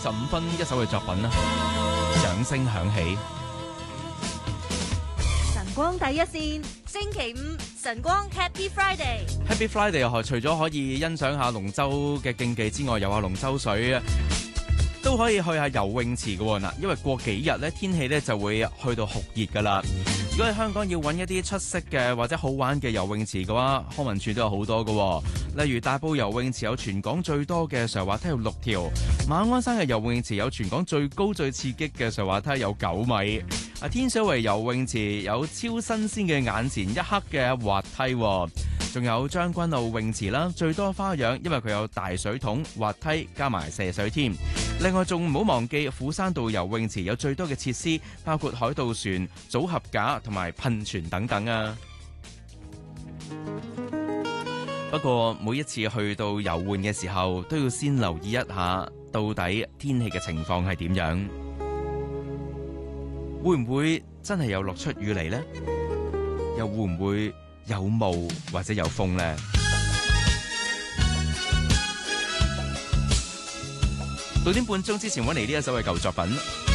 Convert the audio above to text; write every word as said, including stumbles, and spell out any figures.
十五分一首嘅作品啦，掌聲響起。 晨光第一線，星期五晨光 Happy Friday。 Happy Friday 啊，除咗可以欣賞下龍舟嘅競技之外，游下龍舟水都可以去下游泳池嘅喎嗱，因為過幾日咧天氣咧就會去到酷熱噶啦。如果喺香港要揾一啲出色嘅或者好玩嘅游泳池嘅話，康文署都有好多嘅，例如大埔游泳池有全港最多嘅斜滑梯有六條，馬鞍山嘅游泳池有全港最高最刺激嘅斜滑梯有九米，啊天水圍游泳池有超新鮮嘅眼前一刻嘅滑梯，仲有將軍澳泳池啦，最多花樣，因為佢有大水桶、滑梯加埋射水添。另外仲唔好忘記虎山道游泳池有最多嘅設施，包括海盜船、組合架同埋噴泉等等啊。不過每一次去到遊玩嘅時候，都要先留意一下到底天氣嘅情況係點樣，會唔會真係有落出雨嚟呢？又會唔會有霧或者有風呢？六點半鐘之前揾嚟呢一首嘅舊作品。